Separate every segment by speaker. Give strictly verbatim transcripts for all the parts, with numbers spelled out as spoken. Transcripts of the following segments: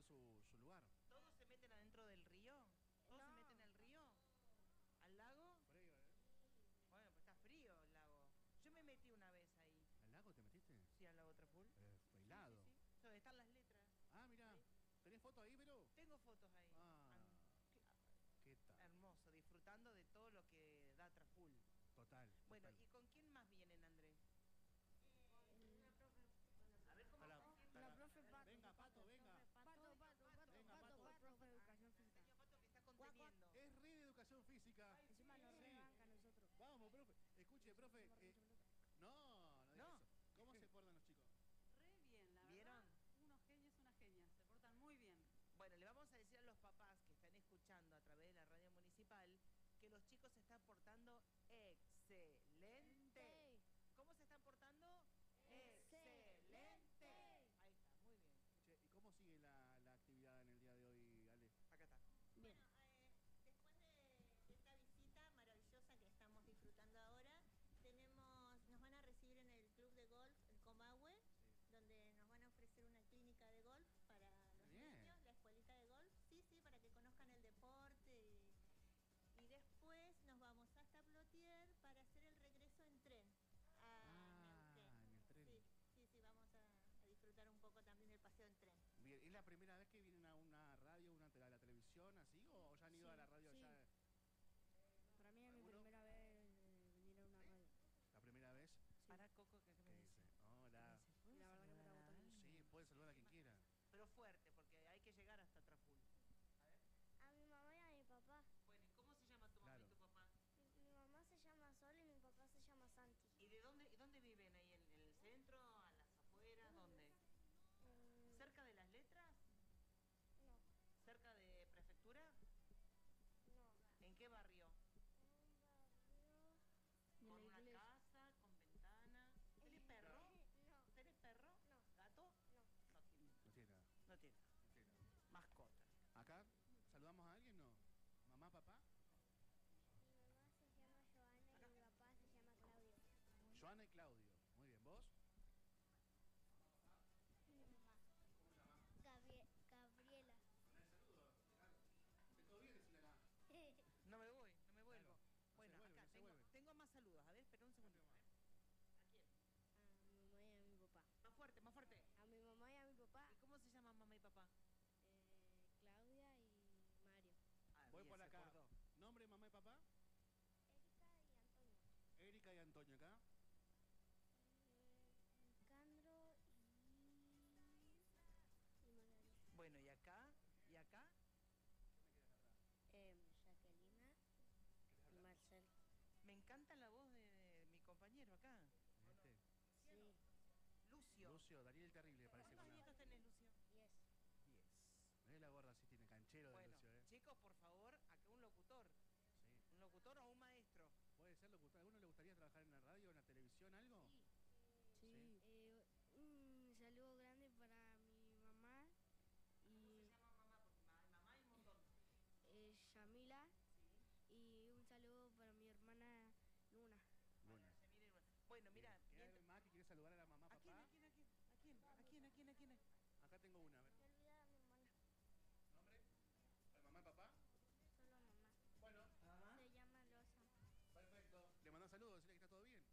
Speaker 1: su, su lugar.
Speaker 2: ¿Todos se meten adentro del río? ¿Todos
Speaker 3: No.
Speaker 2: se meten al río? ¿Al lago?
Speaker 1: Frío, ¿eh?
Speaker 2: Bueno, pues está frío el lago. Yo me metí una vez ahí.
Speaker 1: ¿Al lago te metiste?
Speaker 2: Sí, al lago Traful.
Speaker 1: Eh, fue helado.
Speaker 2: Sí, sí, sí. Donde están las letras.
Speaker 1: Ah, mira.
Speaker 2: Sí.
Speaker 1: ¿Tenés foto ahí, pero?
Speaker 2: Tengo fotos ahí.
Speaker 1: Ah.
Speaker 2: An- qué-
Speaker 1: ¿Qué tal?
Speaker 2: Hermoso, disfrutando de todo lo que da Traful.
Speaker 1: Total.
Speaker 2: Bueno,
Speaker 1: total.
Speaker 2: ¿y con quién más vienen, André? A ver cómo...
Speaker 1: Para-
Speaker 2: ¿con quién?
Speaker 1: para-
Speaker 3: La profe Pato.
Speaker 1: Venga, Pato, venga.
Speaker 3: Pato, Pato, Pato,
Speaker 1: Venga,
Speaker 3: Pato,
Speaker 1: Pato.
Speaker 3: Pato, profe de educación física.
Speaker 2: Señor Pato que está conteniendo.
Speaker 1: Es re de educación física.
Speaker 3: Encima nos
Speaker 1: Sí.
Speaker 3: rebanca a nosotros.
Speaker 1: Vamos, profe. Escuche, profe. eh, no, no digas
Speaker 2: No.
Speaker 1: eso. ¿Cómo se portan los chicos?
Speaker 4: Re bien, la
Speaker 2: ¿Vieron?
Speaker 4: verdad. Unos genios, unas genias. Se portan muy bien.
Speaker 2: Bueno, le vamos a decir a los papás que están escuchando a través de la radio municipal que los chicos se están portando excelente. ¿Cómo se están portando?
Speaker 3: Excelente.
Speaker 2: Ahí está, muy bien.
Speaker 1: Che, ¿y cómo sigue la, la actividad en el día de hoy, Ale?
Speaker 2: Acá está.
Speaker 3: Bien.
Speaker 5: Bueno, eh, después de esta visita maravillosa que estamos disfrutando ahora, tenemos, nos van a recibir en el club de golf, el Comahue, donde nos van a ofrecer una clínica de golf para los
Speaker 1: Bien.
Speaker 5: niños, la escuelita de golf, sí, sí, para que conozcan el deporte. Y, y después nos vamos hasta Plotier para hacer el regreso en tren a
Speaker 1: Ah,
Speaker 5: Neuquén.
Speaker 1: en el tren.
Speaker 5: Sí, sí, sí, vamos a, a disfrutar un poco también del paseo en tren.
Speaker 1: Bien, ¿es la primera vez que vienen a una radio, una te- a la televisión, así? ¿O ya han ido
Speaker 3: Sí,
Speaker 1: a la radio
Speaker 3: sí.
Speaker 1: ya?
Speaker 3: Para mí es mi
Speaker 1: ¿Alguno?
Speaker 3: primera vez eh, venir a una radio.
Speaker 1: ¿La primera vez?
Speaker 3: Sí.
Speaker 2: Para Coco, ¿qué, qué me
Speaker 1: ¿Qué
Speaker 2: dice?
Speaker 1: dice? Hola.
Speaker 3: Y la verdad que me está gustando mucho.
Speaker 1: Sí, puede saludar a quien quiera.
Speaker 2: Pero fuerte, porque hay que llegar hasta Traful. A ver.
Speaker 6: A mi mamá y a mi papá.
Speaker 2: Bueno, ¿y cómo se llama tu mamá
Speaker 1: Claro.
Speaker 2: y tu papá?
Speaker 6: Mi, mi mamá se llama Sol y mi papá se llama Santi.
Speaker 2: ¿Y de dónde, y dónde viven? ¿Ahí en, en el centro? ¿A las afueras? ¿Dónde?
Speaker 6: Mm,
Speaker 2: ¿Cerca de las letras?
Speaker 6: No,
Speaker 2: ¿Cerca de prefectura?
Speaker 6: no.
Speaker 2: ¿En qué barrio?
Speaker 6: En un barrio...
Speaker 3: De
Speaker 2: ¿Con
Speaker 3: la
Speaker 2: una
Speaker 3: iglesia.
Speaker 2: casa? ¿Con ventana? ¿Tenés perro?
Speaker 6: No,
Speaker 2: ¿Tenés perro?
Speaker 6: No.
Speaker 2: ¿Gato?
Speaker 6: no.
Speaker 2: No tiene.
Speaker 1: No tiene nada.
Speaker 2: No tiene.
Speaker 1: No tiene nada.
Speaker 2: Mascota.
Speaker 1: ¿Acá saludamos a alguien? No. ¿Mamá, papá?
Speaker 6: Mi mamá se llama Joana y mi papá se llama Claudio.
Speaker 1: Joana y Claudio. Muy bien, ¿vos?
Speaker 6: Mi mamá. Gabrie- Gabriela.
Speaker 1: ¿Todo bien decirle acá?
Speaker 2: No me voy, no me vuelvo.
Speaker 1: Claro. No
Speaker 2: Bueno,
Speaker 1: se vuelve,
Speaker 2: acá
Speaker 1: no se
Speaker 2: tengo,
Speaker 1: vuelve.
Speaker 2: tengo más saludos. A ver, espera un segundo. ¿A quién?
Speaker 3: A mi mamá y a mi papá.
Speaker 2: Más fuerte, más fuerte.
Speaker 3: A mi mamá y a mi papá.
Speaker 2: ¿Y cómo se llaman mamá y papá?
Speaker 3: Eh, Claudia y Mario.
Speaker 2: Ah,
Speaker 1: Voy
Speaker 2: bien,
Speaker 1: por
Speaker 2: se
Speaker 1: acá.
Speaker 2: acordó.
Speaker 1: ¿Nombre, mamá y papá?
Speaker 6: Erika y Antonio.
Speaker 1: Erika y Antonio acá.
Speaker 6: Eh, Candro y... y Margarita.
Speaker 2: Bueno, ¿y acá? ¿Y acá?
Speaker 3: Eh, Jacquelina y Marcel.
Speaker 2: Me encanta la voz de, de mi compañero acá.
Speaker 1: Este.
Speaker 3: Sí.
Speaker 2: Lucio.
Speaker 1: Lucio, Daniel el Terrible, parece.
Speaker 2: ¿Cuántos
Speaker 1: con la-
Speaker 2: nietos tenés, Lucio?
Speaker 3: Yes.
Speaker 2: Diez.
Speaker 1: Mirá la gorra, sí tiene canchero de
Speaker 2: Bueno,
Speaker 1: Lucio, ¿eh?
Speaker 2: chicos, por favor, acá un locutor.
Speaker 1: Sí.
Speaker 2: Un locutor o un maestro.
Speaker 1: ¿Puede ser locutor? ¿A alguno le gustaría trabajar en la radio, en la televisión, algo?
Speaker 3: Sí.
Speaker 1: Sí.
Speaker 3: Eh, un saludo grande para mi mamá
Speaker 2: ¿Cómo se
Speaker 3: y
Speaker 2: llama mamá? Porque ma- mamá hay un montón.
Speaker 3: eh, Yamila.
Speaker 2: Sí.
Speaker 3: Y un saludo para mi hermana Luna.
Speaker 1: Luna.
Speaker 2: Se miren- Bueno, mira.
Speaker 1: ¿Queda
Speaker 2: mientras-
Speaker 1: alguien más que quiere saludar a la mamá,
Speaker 2: ¿A
Speaker 1: papá?
Speaker 2: quién, a quién, a quién? ¿A quién? ¿A quién, a quién, a quién, a quién?
Speaker 1: Acá tengo una, a ver.
Speaker 6: Me olvidé a mi hermana.
Speaker 1: ¿Nombre? ¿La mamá y papá?
Speaker 6: Solo mamá.
Speaker 1: Bueno,
Speaker 2: ¿Mamá?
Speaker 6: Se llama Losa.
Speaker 1: perfecto. Le mandó saludos, decirle que está todo bien.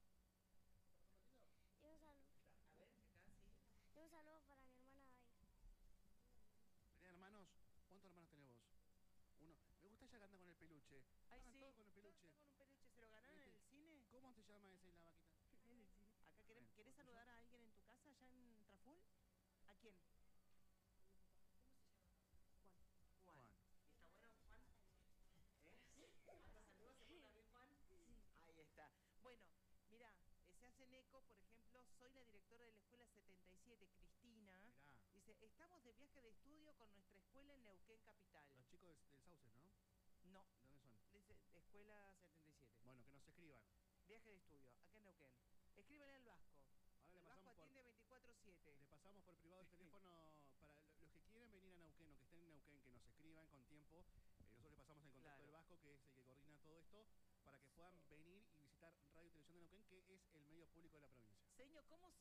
Speaker 6: Y un saludo,
Speaker 2: A ver, acá sí.
Speaker 6: y un saludo para mi hermana Daira.
Speaker 1: ¿Tenés hermanos? ¿Cuántos hermanos tenés vos? Uno. Me gusta ella que anda con el peluche.
Speaker 2: Ay,
Speaker 1: Andan
Speaker 2: sí.
Speaker 1: todos con el peluche.
Speaker 2: Todos con un peluche. ¿Se lo ganaron en el cine?
Speaker 1: ¿Cómo se llama ese la vaquita?
Speaker 2: Acá querés,
Speaker 1: Bueno,
Speaker 2: ¿querés
Speaker 1: ¿vos
Speaker 2: saludar a alguien en tu casa allá en Traful? ¿A quién? ¿Cómo se llama?
Speaker 3: Juan.
Speaker 2: Juan.
Speaker 1: Juan.
Speaker 2: ¿Y está bueno, Juan? ¿Eh? ¿Manda saludos? ¿Se porta bien, Juan?
Speaker 3: Sí.
Speaker 2: Ahí está. Bueno, mira, se hacen eco, por ejemplo, soy la directora de la escuela setenta y siete, Cristina.
Speaker 1: Mirá.
Speaker 2: Dice, estamos de viaje de estudio con nuestra escuela en Neuquén Capital.
Speaker 1: Los chicos del, del Sauces, ¿no?
Speaker 2: No,
Speaker 1: ¿De dónde son?
Speaker 2: dice escuela setenta y siete.
Speaker 1: Bueno, que nos escriban.
Speaker 2: Viaje de estudio, acá en Neuquén. Escríbele al Vasco.
Speaker 1: Ahora le
Speaker 2: El Vasco
Speaker 1: pasamos por-
Speaker 2: atiende veinticuatro siete.
Speaker 1: Le pasamos por privado el teléfono para lo- los que quieren venir a Neuquén o que estén en Neuquén, que nos escriban con tiempo. Eh, nosotros le pasamos el contacto
Speaker 2: Claro.
Speaker 1: del Vasco, que es el que coordina todo esto, para que puedan venir y visitar Radio y Televisión de Neuquén, que es el medio público de la provincia.
Speaker 2: Señor, ¿cómo